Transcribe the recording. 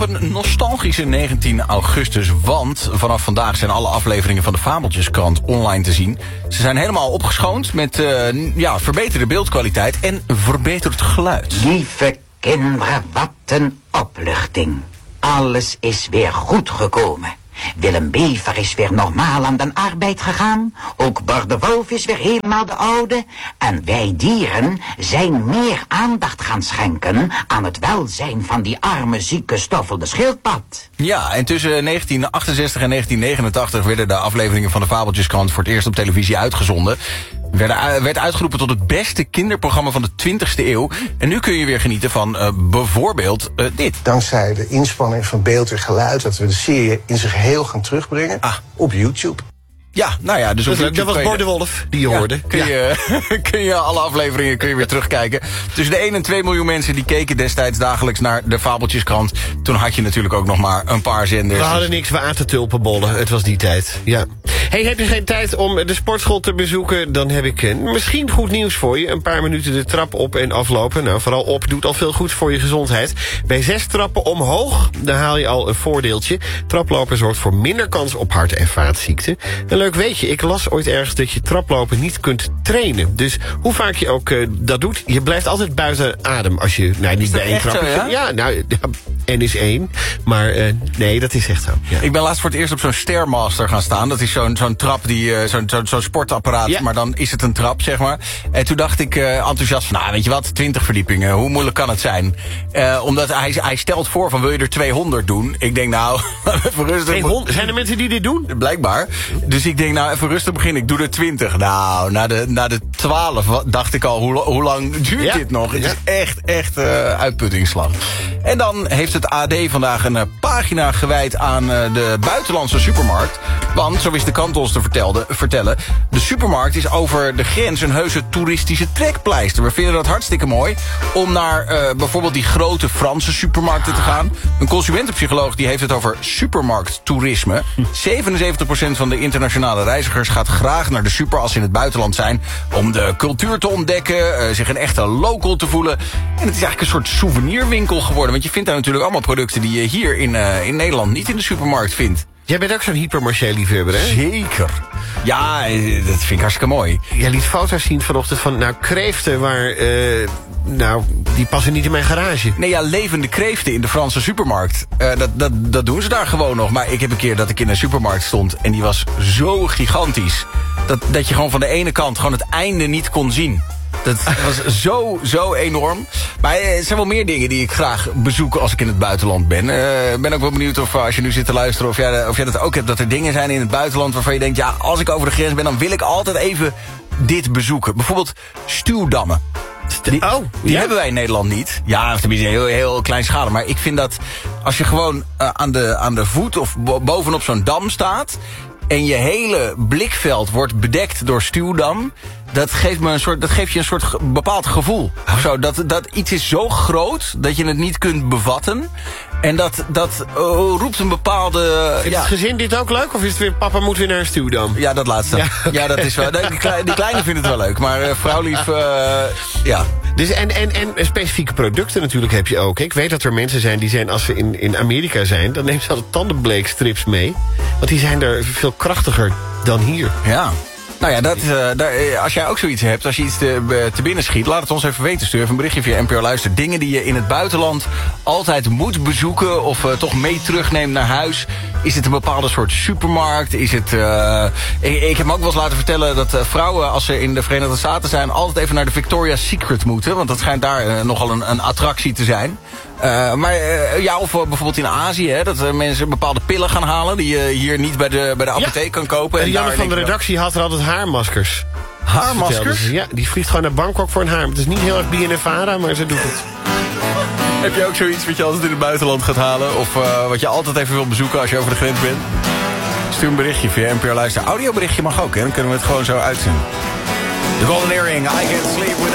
op een nostalgische 19 augustus... want vanaf vandaag zijn alle afleveringen van de Fabeltjeskrant online te zien. Ze zijn helemaal opgeschoond met verbeterde beeldkwaliteit en verbeterd geluid. Lieve kinderen, wat een opluchting. Alles is weer goed gekomen. Willem Bever is weer normaal aan de arbeid gegaan. Ook Bart de Wolf is weer helemaal de oude. En wij dieren zijn meer aandacht gaan schenken aan het welzijn van die arme, zieke Stoffel de schildpad. Ja, en tussen 1968 en 1989 werden de afleveringen van de Fabeltjeskrant voor het eerst op televisie uitgezonden. Werd uitgeroepen tot het beste kinderprogramma van de 20e eeuw. En nu kun je weer genieten van bijvoorbeeld dit. Dankzij de inspanning van beeld en geluid... dat we de serie in zijn geheel gaan terugbrengen op YouTube. Ja, nou ja, dus op YouTube dat was Bart de Wolf die je hoorde. Kun je alle afleveringen weer terugkijken. Tussen de 1 en 2 miljoen mensen die keken destijds dagelijks naar de Fabeltjeskrant. Toen had je natuurlijk ook nog maar een paar zenders. We hadden niks, we aten tulpenbollen. Het was die tijd, ja. Hey, heb je geen tijd om de sportschool te bezoeken? Dan heb ik misschien goed nieuws voor je. Een paar minuten de trap op en aflopen. Nou, vooral op doet al veel goeds voor je gezondheid. Bij 6 trappen omhoog, dan haal je al een voordeeltje. Traplopen zorgt voor minder kans op hart- en vaatziekten. Een leuk weetje, ik las ooit ergens dat je traplopen niet kunt trainen. Dus hoe vaak je ook dat doet, je blijft altijd buiten adem als je niet bij één trap. Ja, nou, N is 1. Maar nee, dat is echt zo. Ja. Ik ben laatst voor het eerst op zo'n Stairmaster gaan staan. Dat is zo'n trap, zo'n sportapparaat, ja. Maar dan is het een trap, zeg maar. En toen dacht ik enthousiast van, weet je wat, 20 verdiepingen, hoe moeilijk kan het zijn? Omdat hij stelt voor van, wil je er 200 doen? Ik denk even rustig. 200? Zijn er mensen die dit doen? Blijkbaar. Dus ik denk, even rustig beginnen, ik doe er 20. Nou, na de 12 dacht ik al, hoe lang duurt dit nog? Het is echt uitputtingsslag. En dan heeft het AD vandaag een pagina gewijd aan de buitenlandse supermarkt. Want, zo wist de krant ons te vertellen... de supermarkt is over de grens een heuse toeristische trekpleister. We vinden dat hartstikke mooi om naar bijvoorbeeld die grote Franse supermarkten te gaan. Een consumentenpsycholoog die heeft het over supermarkttoerisme. 77% van de internationale reizigers gaat graag naar de super als ze in het buitenland zijn... om de cultuur te ontdekken, zich een echte local te voelen. En het is eigenlijk een soort souvenirwinkel geworden. Want je vindt daar natuurlijk allemaal producten die je hier in Nederland niet in de supermarkt vindt. Jij bent ook zo'n hypermarché-liefhebber, hè? Zeker. Ja, dat vind ik hartstikke mooi. Jij liet foto's zien vanochtend van kreeften waar... die passen niet in mijn garage. Nee, ja, levende kreeften in de Franse supermarkt. Dat doen ze daar gewoon nog. Maar ik heb een keer dat ik in een supermarkt stond... en die was zo gigantisch... dat je gewoon van de ene kant gewoon het einde niet kon zien. Dat was zo enorm. Maar er zijn wel meer dingen die ik graag bezoek als ik in het buitenland ben. Ik ben ook wel benieuwd of als je nu zit te luisteren... of jij dat ook hebt, dat er dingen zijn in het buitenland... waarvan je denkt, ja, als ik over de grens ben... dan wil ik altijd even dit bezoeken. Bijvoorbeeld stuwdammen. Die hebben wij in Nederland niet. Ja, tenminste heel kleinschalig. Maar ik vind dat als je gewoon aan de voet of bovenop zo'n dam staat... en je hele blikveld wordt bedekt door stuwdam... Dat geeft je een soort bepaald gevoel. Zo, dat iets is zo groot dat je het niet kunt bevatten. En dat roept een bepaalde... Vindt het gezin dit ook leuk? Of is het weer papa moet weer naar een stuwdam? Ja, dat laatste. Ja, dat is wel. Die kleine vindt het wel leuk. Maar vrouwlief, ja. Dus en specifieke producten natuurlijk heb je ook. Ik weet dat er mensen zijn die zijn, als ze in Amerika zijn... dan nemen ze altijd tandenbleekstrips mee. Want die zijn er veel krachtiger dan hier. Ja. Nou ja, als jij ook zoiets hebt, als je iets te binnen schiet... laat het ons even weten. Stuur even een berichtje via NPO Luister. Dingen die je in het buitenland altijd moet bezoeken... of toch mee terugneemt naar huis. Is het een bepaalde soort supermarkt? Is het... Ik heb me ook wel eens laten vertellen dat vrouwen... als ze in de Verenigde Staten zijn... altijd even naar de Victoria's Secret moeten. Want dat schijnt daar nogal een attractie te zijn. Of bijvoorbeeld in Azië, hè, dat mensen bepaalde pillen gaan halen... die je hier niet bij de apotheek kan kopen. En Janne van de redactie had er altijd haarmaskers. Haarmaskers? Ja, die vliegt gewoon naar Bangkok voor een haar. Het is niet heel erg BNNVARA, maar ze doet het. Heb je ook zoiets wat je altijd in het buitenland gaat halen? Of wat je altijd even wilt bezoeken als je over de grens bent? Stuur een berichtje via NPO Luister. Audioberichtje mag ook, hè? Dan kunnen we het gewoon zo uitzenden. The Golden Earring, I Can't Sleep Without...